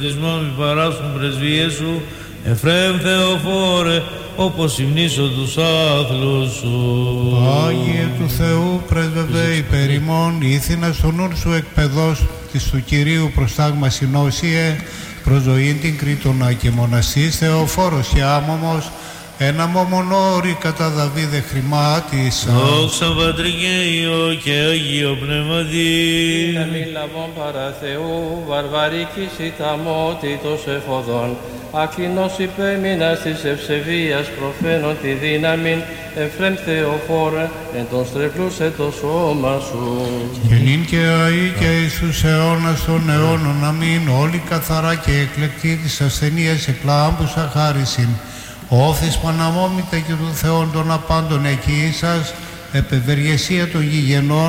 Μη παράσχουν πρεσβείες σου, Εφραίμ Θεοφόρε, όπως υμνήσω τους άθλους σου. Άγιε του Θεού πρέσβευε υπέρ ημών, ήθινα στο νου σου εκπαιδός της του Κυρίου προστάγμα συνώσιε, προς ζωήν την κρήτονα και μοναστής Θεοφόρος και άμωμος, ένα μομονόρι κατά Δαβίδε χρημάτισα. Δόξα Πατρί και Υιό και Αγίο Πνεύματι. Να μην λαβών παρά Θεού, βαρβαρικής ηταμότητος εφοδών, ακοινός υπέμεινας της ευσεβίας προφαίνων τη δύναμην, Εφραίμ Θεοφόρε, εν τον στρεβλούσε το σώμα σου. Και νυν και αεί και εις τους αιώνας των αιώνων, αμήν, όλοι καθαρά και εκλεκτοί της ασθενείας εκλάμπουσα χάρισιν, όφης παναμόμητα και του Θεών των απάντων εκεί σας, επευεργεσία των γηγενών,